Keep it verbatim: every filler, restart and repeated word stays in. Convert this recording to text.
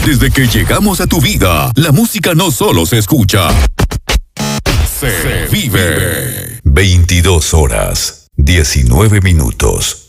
Desde que llegamos a tu vida, la música no solo se escucha, se vive. veintidós horas, diecinueve minutos.